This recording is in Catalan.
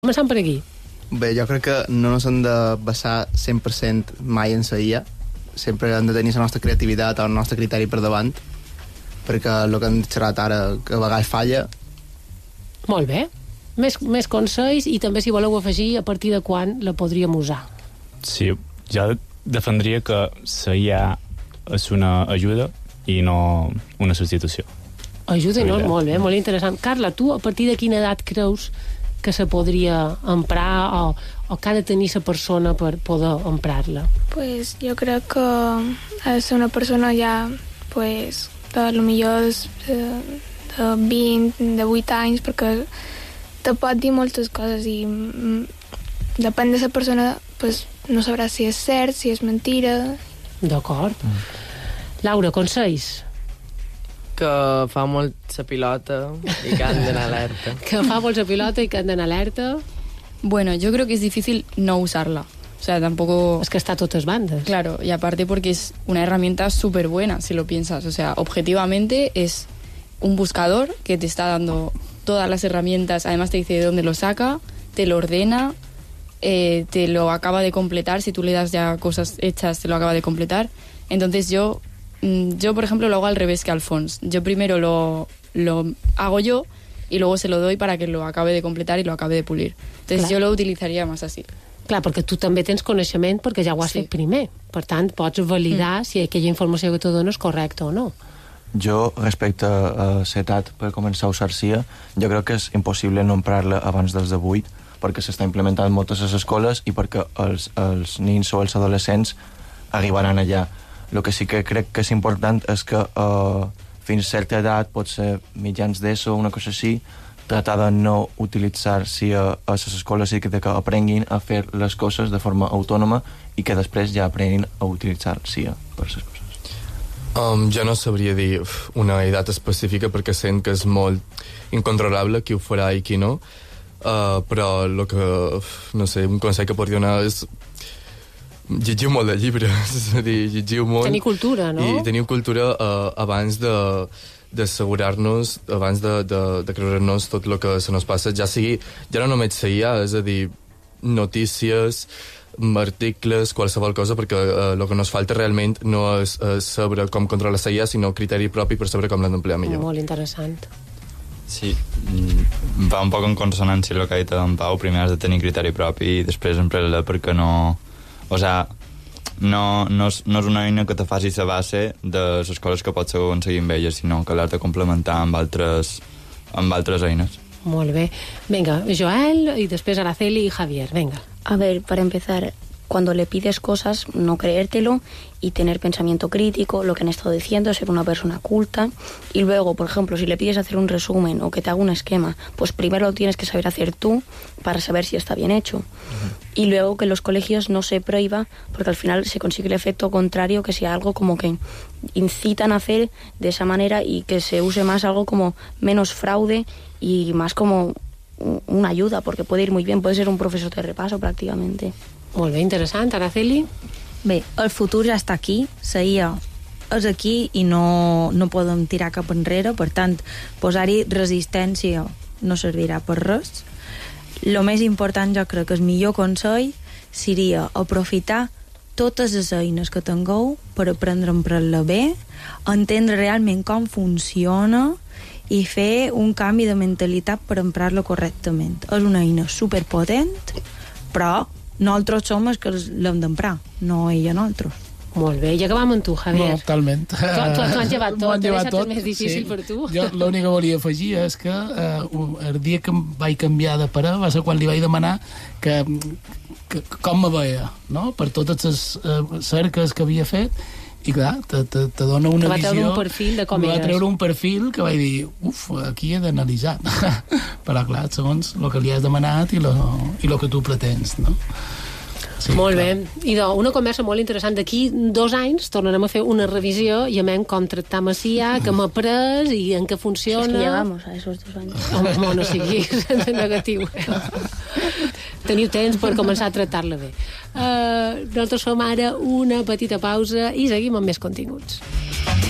Començant per aquí. Bé, jo crec que no ens hem de basar 100% mai en la IA. Sempre hem de tenir la nostra creativitat o el nostre criteri per davant, perquè el que hem xerrat ara, que a vegades falla. Molt bé. Més consells i també, si voleu afegir, a partir de quan la podríem usar. Sí, jo defendria que la IA és una ajuda i no una substitució. Ajuda, no? Molt bé, molt interessant. Carla, tu a partir de quina edat creus que se podria emprar o que ha de tenir la persona per poder emprar-la? Pues jo crec que ha de ser una persona ja pues, de lo millor de 20, de 8 anys, perquè te pot dir moltes coses i depèn de la persona, pues, no sabrà si és cert, si és mentira. D'acord. Laura, consells? Que fa molt la pilota y que han d'anar alerta. Que fa molt la pilota y que han d'anar alerta. Bueno, yo creo que es difícil no usarla. O sea, tampoco... Es que está a todas bandas. Claro, y aparte porque es una herramienta súper buena, si lo piensas. O sea, objetivamente es un buscador que te está dando todas las herramientas, además te dice de dónde lo saca, te lo ordena, te lo acaba de completar, si tú le das ya cosas hechas, te lo acaba de completar. Entonces yo, por ejemplo, lo hago al revés que Alfons. Yo primero lo hago yo y luego se lo doy para que lo acabe de completar y lo acabe de pulir. Entonces yo lo utilizaría más así. Clar, perquè tu també tens coneixement perquè ja ho has fet primer. Per tant, pots validar si aquella informació que tu dones és correcta o no. Jo, respecte a l'edat per començar a usar CIA, jo crec que és impossible no emprar-la abans dels 18, perquè s'està implementant moltes a les escoles i perquè els nins o els adolescents arribaran allà. El que sí que crec que és important és que fins a certa edat, pot ser mitjans d'ESO, una cosa així, tratar de no utilitzar CIA a les escoles i que aprenguin a fer les coses de forma autònoma i que després ja aprenguin a utilitzar CIA per les coses. Jo no sabria dir una edat específica perquè sent que és molt incontrolable qui ho farà i qui no, però el que, no sé, un consell que podria donar és llegiu molt de llibres, és a dir, llegiu molt... Tenir cultura, no? I teniu cultura abans d'assegurar-nos, abans de creure-nos tot el que se nos passa, ja no només la IA, és a dir, notícies, articles, qualsevol cosa, perquè el que nos falta realment no és saber com controlar la IA, sinó criteri propi per saber com l'hem d'emplear millor. Molt interessant. Sí, va un poc en consonància el que ha dit en Pau. Primer has de tenir criteri propi i després emprar-la perquè no... O sea, no és una eina que te faci la base de les coses que pots aconseguir amb elles, sinó que l'has de complementar amb altres eines. Molt bé. Venga, Joel, y después Araceli y Javier. Venga. A ver, para empezar, cuando le pides cosas, no creértelo y tener pensamiento crítico, lo que han estado diciendo, ser una persona culta. Y luego, por ejemplo, si le pides hacer un resumen o que te haga un esquema, pues primero lo tienes que saber hacer tú para saber si está bien hecho. Y luego que en los colegios no se prohíba, porque al final se consigue el efecto contrario, que sea algo como que incitan a hacer de esa manera y que se use más algo como menos fraude y más como una ayuda, porque puede ir muy bien, puede ser un profesor de repaso prácticamente. Molt bé, interessant. Araceli? Bé, el futur ja està aquí, la IA és aquí i no podem tirar cap enrere, per tant, posar-hi resistència no servirà per res. El més important, jo crec que el millor consell seria aprofitar totes les eines que tingueu per aprendre a emprar-la bé, entendre realment com funciona i fer un canvi de mentalitat per emprar-la correctament. És una eina superpotent, però nosaltres som els que l'hem d'emprar, no ell a nosaltres. Molt bé, i acabam amb tu, Javier. No, totalment. Tu has llevat tot, M'ho han tot més difícil per tu. Jo l'únic que volia afegir és que el dia que em vaig canviar de parer va ser quan li vaig demanar que com me veia, no? Per totes les cerques que havia fet, i clar, te dona una visió... Va treure un perfil de com eres. Va treure un perfil que vaig dir, aquí he d'analitzar. Però clar, segons el que li has demanat i el que tu pretens, no? Sí, molt bé. Idò, una conversa molt interessant. D'aquí 2 anys tornarem a fer una revisió i a veure com tractar amb CIA, que m'ha pres i en què funciona. Es que llegamos a esos 2 años. Home, no siguis negatiu. Teniu temps per començar a tractar-la bé. Nosaltres fem ara una petita pausa i seguim amb més continguts.